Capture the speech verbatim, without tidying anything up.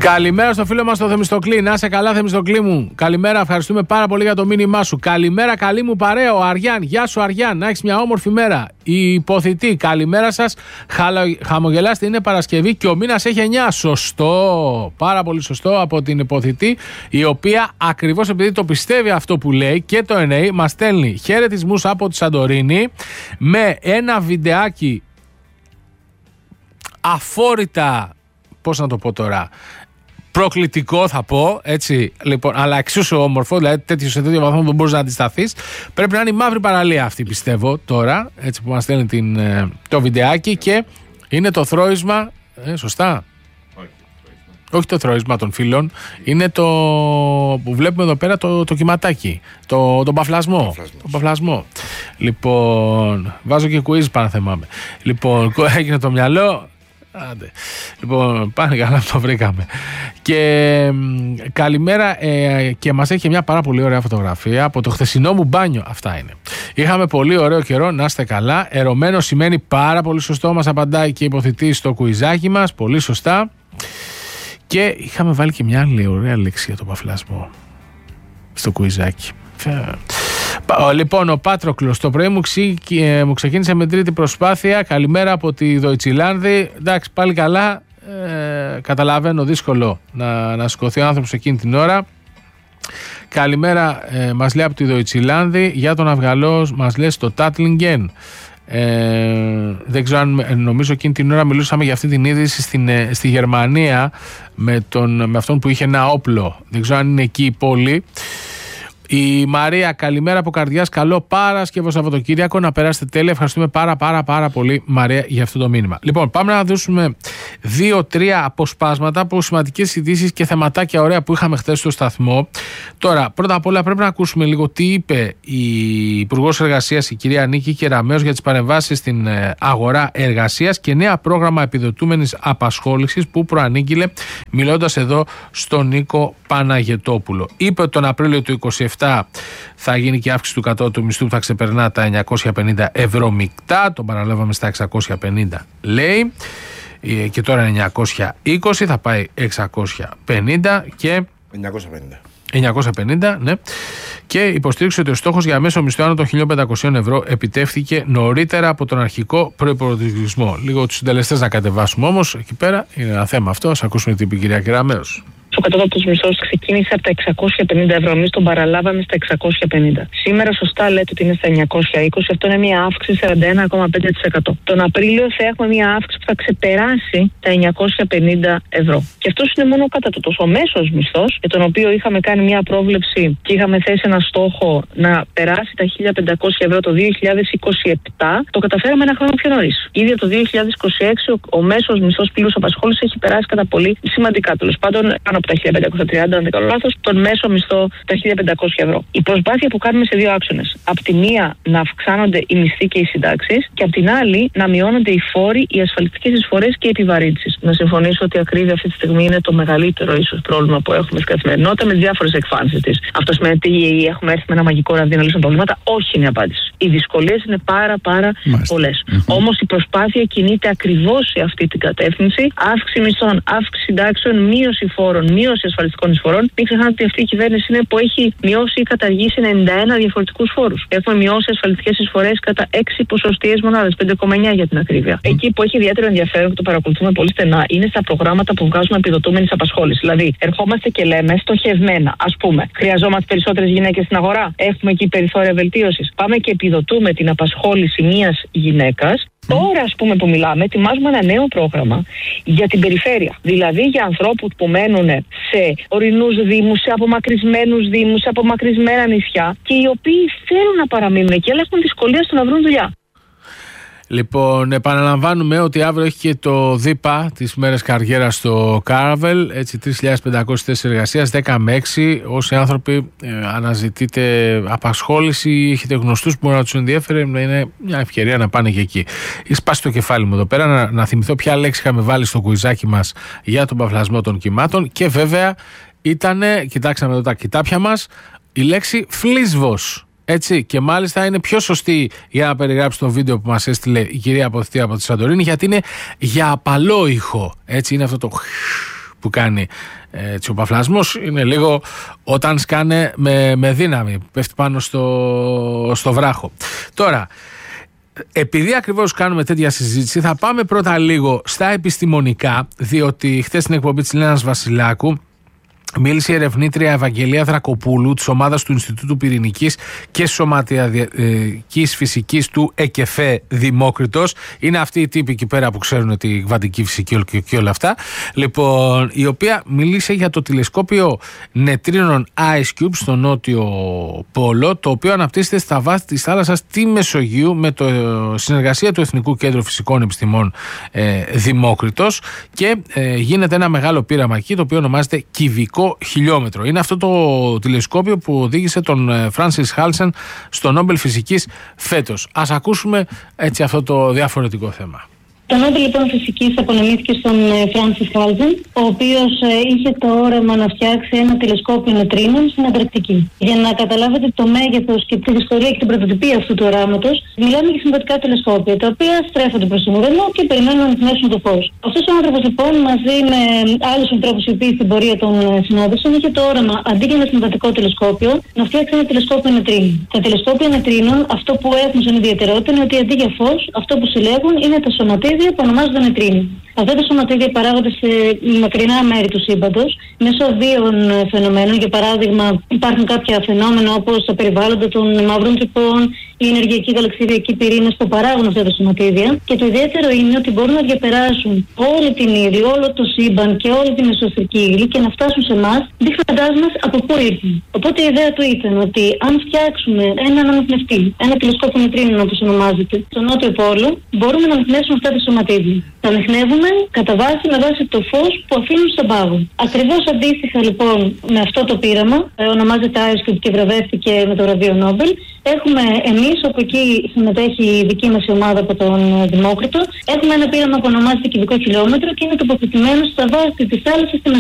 Καλημέρα στο φίλο μας το Θεμιστοκλή. Να είσαι καλά, Θεμιστοκλή μου. Καλημέρα, ευχαριστούμε πάρα πολύ για το μήνυμά σου. Καλημέρα, καλή μου παρέα, ο Αριάν. Γεια σου, Αριάν, να έχεις μια όμορφη μέρα. Η υποθητή, καλημέρα σας. Χαμογελάστε, είναι Παρασκευή και ο μήνας έχει εννιά. Σωστό, πάρα πολύ σωστό από την υποθητή, η οποία ακριβώς επειδή το πιστεύει αυτό που λέει και το εννοεί, μας στέλνει χαιρετισμούς από τη Σαντορίνη με ένα βιντεάκι αφόρητα, πώς να το πω τώρα, προκλητικό θα πω, έτσι, λοιπόν, αλλά εξίσου όμορφο, δηλαδή τέτοιο, σε τέτοιο βαθμό που δεν μπορείς να αντισταθείς. Πρέπει να είναι η μαύρη παραλία αυτή, πιστεύω τώρα, έτσι, που μας στέλνει την, το βιντεάκι, και είναι το θρώισμα, ε, σωστά, όχι, όχι το θρώισμα των φίλων, είναι το που βλέπουμε εδώ πέρα, το, το κυματάκι, το, τον παφλασμό, τον παφλασμό. Λοιπόν, βάζω και quiz, παραθεμάμαι. Λοιπόν, έγινε το μυαλό. Άντε. Λοιπόν, πάνε καλά που το βρήκαμε. Και καλημέρα, ε, και μας έχει μια πάρα πολύ ωραία φωτογραφία από το χθεσινό μου μπάνιο. Αυτά είναι. Είχαμε πολύ ωραίο καιρό, να είστε καλά. Ερωμένο σημαίνει πάρα πολύ σωστό, μας απαντάει και υποθητή στο κουιζάκι μας. Πολύ σωστά. Και είχαμε βάλει και μια άλλη ωραία λέξη για τον παφλασμό στο κουιζάκι. Λοιπόν, ο Πάτροκλος το πρωί μου, ξύ, μου ξεκίνησε με τρίτη προσπάθεια. Καλημέρα από τη Δοϊτσιλάνδη. Εντάξει, πάλι καλά. Ε, καταλαβαίνω, δύσκολο να, να σηκωθεί ο άνθρωπος εκείνη την ώρα. Καλημέρα, ε, μας λέει από τη Δοϊτσιλάνδη. Για τον Αυγαλό μας λέει στο Τάτλιγκεν. Ε, δεν ξέρω αν, νομίζω εκείνη την ώρα μιλούσαμε για αυτή την είδηση στην, στη Γερμανία με, τον, με αυτόν που είχε ένα όπλο. Δεν ξέρω αν είναι εκεί η πόλη. Η Μαρία, καλημέρα από καρδιάς. Καλό Παρασκευό Σαββατοκύριακο. Να περάσετε τέλεια. Ευχαριστούμε πάρα πάρα πάρα πολύ, Μαρία, για αυτό το μήνυμα. Λοιπόν, πάμε να δώσουμε δύο-τρία αποσπάσματα από σημαντικές ειδήσεις και θεματάκια ωραία που είχαμε χθες στο σταθμό. Τώρα, πρώτα απ' όλα πρέπει να ακούσουμε λίγο τι είπε η Υπουργός Εργασίας, η κυρία Νίκη Κεραμέως, για τις παρεμβάσεις στην αγορά εργασίας και νέα πρόγραμμα επιδοτούμενης απασχόλησης που προανήγγειλε μιλώντας εδώ στον Νίκο Παναγετόπουλο. Είπε ότι τον Απρίλιο του είκοσι επτά θα γίνει και αύξηση του κατώτατου μισθού που θα ξεπερνά τα εννιακόσια πενήντα ευρώ μεικτά. Τον παραλάβαμε στα εξακόσια πενήντα, λέει, και τώρα είναι εννιακόσια είκοσι, θα πάει εξακόσια πενήντα και εννιακόσια πενήντα. εννιακόσια πενήντα, ναι. Και υποστήριξε ότι ο στόχος για μέσο μισθό άνω των χίλια πεντακόσια ευρώ επιτεύχθηκε νωρίτερα από τον αρχικό προϋπολογισμό. Λίγο τους συντελεστές να κατεβάσουμε όμως, εκεί πέρα είναι ένα θέμα αυτό. Ας ακούσουμε την κυρία Κεραμέως. Ο κατώτατος μισθός ξεκίνησε από τα εξακόσια πενήντα ευρώ. Εμείς τον παραλάβαμε στα εξακόσια πενήντα. Σήμερα, σωστά λέτε ότι είναι στα εννιακόσια είκοσι. Αυτό είναι μια αύξηση σαράντα ένα κόμμα πέντε τοις εκατό. Τον Απρίλιο θα έχουμε μια αύξηση που θα ξεπεράσει τα εννιακόσια πενήντα ευρώ. Και αυτό είναι μόνο ο κατώτατος. Ο μέσος μισθός, για τον οποίο είχαμε κάνει μια πρόβλεψη και είχαμε θέσει ένα στόχο να περάσει τα χίλια πεντακόσια ευρώ το δύο χιλιάδες είκοσι επτά, το καταφέραμε ένα χρόνο πιο νωρίς. Ήδη από το δύο χιλιάδες είκοσι έξι ο, ο μέσος μισθός πλήρους απασχόλησης έχει περάσει κατά πολύ σημαντικά. Τέλος πάντων, πάνω από τα χίλια πεντακόσια τριάντα, αν δεν κάνω λάθος, τον μέσο μισθό τα χίλια πεντακόσια ευρώ. Η προσπάθεια που κάνουμε σε δύο άξονες. Απ' τη μία να αυξάνονται οι μισθοί και οι συντάξεις, και απ' την άλλη να μειώνονται οι φόροι, οι ασφαλιστικές εισφορές και οι επιβαρύνσεις. Να συμφωνήσω ότι η ακρίβεια αυτή τη στιγμή είναι το μεγαλύτερο ίσως πρόβλημα που έχουμε στην καθημερινότητα, με διάφορες εκφάνσεις της. Αυτό σημαίνει ότι έχουμε έρθει με ένα μαγικό ραβδί να λύσουμε προβλήματα. Όχι, είναι η απάντηση. Οι δυσκολίες είναι πάρα πάρα πολλές. Mm-hmm. Όμως η προσπάθεια κινείται ακριβώς σε αυτή την κατεύθυνση. Αύξηση μισθών, αύξηση συντάξεων, μείωση φόρων, μείωση ασφαλιστικών εισφορών. Μην ξεχνάτε ότι αυτή η κυβέρνηση είναι που έχει μειώσει ή καταργήσει ενενήντα ένα διαφορετικούς φόρους. Έχουμε μειώσει ασφαλιστικές εισφορές κατά έξι ποσοστιαίες μονάδες, πέντε κόμμα εννιά για την ακρίβεια. Mm. Εκεί που έχει ιδιαίτερο ενδιαφέρον και το παρακολουθούμε πολύ στενά είναι στα προγράμματα που βγάζουμε επιδοτούμενης απασχόλησης. Δηλαδή, ερχόμαστε και λέμε στοχευμένα, ας πούμε, χρειαζόμαστε περισσότερες γυναίκες στην αγορά. Έχουμε εκεί περιθώρια βελτίωσης. Πάμε και επιδοτούμε την απασχόληση μιας γυναίκας. Τώρα, ας πούμε, που μιλάμε, ετοιμάζουμε ένα νέο πρόγραμμα για την περιφέρεια. Δηλαδή για ανθρώπους που μένουν σε ορεινούς δήμους, σε απομακρυσμένους δήμους, σε απομακρυσμένα νησιά και οι οποίοι θέλουν να παραμείνουν εκεί, αλλά έχουν δυσκολία στο να βρουν δουλειά. Λοιπόν, επαναλαμβάνουμε ότι αύριο έχει και το ΔΥΠΑ της μέρες καριέρας στο Κάραβελ, έτσι, τρεις χιλιάδες πεντακόσιες θέσεις εργασίας, δέκα με έξι. Όσοι άνθρωποι ε, αναζητείτε απασχόληση, έχετε γνωστούς που μπορεί να τους ενδιαφέρει, είναι μια ευκαιρία να πάνε και εκεί. Έχει σπάσει το κεφάλι μου εδώ πέρα να, να θυμηθώ ποια λέξη είχαμε βάλει στο κουιζάκι μας για τον παφλασμό των κυμάτων, και βέβαια ήτανε, κοιτάξαμε εδώ τα κοιτάπια μας, η λέξη φλίσβος. Έτσι, και μάλιστα είναι πιο σωστή για να περιγράψει το βίντεο που μας έστειλε η κυρία Αποθητή από τη Σαντορίνη, γιατί είναι για απαλό ήχο. Έτσι, είναι αυτό το που κάνει έτσι, ο παφλασμός. Είναι λίγο όταν σκάνε με, με δύναμη, πέφτει πάνω στο, στο βράχο. Τώρα, επειδή ακριβώς κάνουμε τέτοια συζήτηση, θα πάμε πρώτα λίγο στα επιστημονικά, διότι χθες στην εκπομπή της Λένας Βασιλάκου μίλησε η ερευνήτρια Ευαγγελία Δρακοπούλου της ομάδας του Ινστιτούτου Πυρηνικής και Σωματιακής Φυσικής του ΕΚΕΦΕ Δημόκριτος. Είναι αυτοί οι τύποι εκεί πέρα που ξέρουν τη κβαντική φυσική και όλα αυτά. Λοιπόν, η οποία μίλησε για το τηλεσκόπιο νετρίνων IceCube στο νότιο πόλο, το οποίο αναπτύσσεται στα βάθη της θάλασσας τη Μεσογείου με το συνεργασία του Εθνικού Κέντρου Φυσικών Επιστημών ε, Δημόκριτος, και ε, γίνεται ένα μεγάλο πείραμα εκεί, το οποίο ονομάζεται κυβικό χιλιόμετρο. Είναι αυτό το τηλεσκόπιο που οδήγησε τον Φράνσις Χάλσεν στο Νόμπελ Φυσικής φέτος. Ας ακούσουμε έτσι αυτό το διαφορετικό θέμα. Το Νόμπελ λοιπόν Φυσικής απονεμήθηκε στον Φράνσις Χάλσεν, ο οποίος ε, είχε το όραμα να φτιάξει ένα τηλεσκόπιο νετρίνων στην Ανταρκτική. Για να καταλάβετε το μέγεθος και την ιστορία και την πρωτοτυπία αυτού του οράματος, μιλάμε για συμβατικά τηλεσκόπια, τα οποία στρέφονται προς τον ουρανό και περιμένουν να ανοιχνεύσουν το φως. Αυτός ο άνθρωπος λοιπόν, μαζί με άλλους ανθρώπους οι οποίοι στην πορεία τον συνόδευσαν, είχε το όραμα αντί για ένα συμβατικό τηλεσκόπιο να φτιάξει ένα τηλεσκόπιο νετρίνων. Τα τηλεσκόπια νετρίνων, αυτό που έχουν σαν ιδιαιτερότητα είναι ότι αντί για φως, αυτό που συλλέγουν είναι τα σωματίδια που ονομάζονται νετρίνοι. Αυτά τα σωματίδια παράγονται σε μακρινά μέρη του σύμπαντος μέσω δύο φαινομένων. Για παράδειγμα, υπάρχουν κάποια φαινόμενα όπως τα περιβάλλοντα των μαύρων τρυπών, οι ενεργειακοί γαλαξιδιακοί πυρήνες που παράγουν αυτά τα σωματίδια. Και το ιδιαίτερο είναι ότι μπορούν να διαπεράσουν όλη την ύλη, όλο το σύμπαν και όλη την εσωτερική ύλη και να φτάσουν σε εμάς, δείχνοντάς μας από πού ήρθαν. Οπότε η ιδέα του ήταν ότι αν φτιάξουμε έναν αναπνευστή, ένα τηλεσκόπιο νετρίνων όπως ονομάζεται, στον νότιο πόλο, μπορούμε να ανοιχνεύσουμε αυτά τα σωματίδια. Τα ανοιχνεύουμε κατά βάση με βάση το φως που αφήνουν στον πάγο. Ακριβώς αντίστοιχα λοιπόν με αυτό το πείραμα, ε, ονομάζεται IceCube και βραβεύτηκε με το βραβείο Νόμπελ. Έχουμε εμείς, όπου εκεί συμμετέχει η δική μας ομάδα από τον Δημόκριτο, έχουμε ένα πείραμα που ονομάζεται κυβικό χιλιόμετρο και είναι τοποθετημένο στα βάθη της θάλασσας στη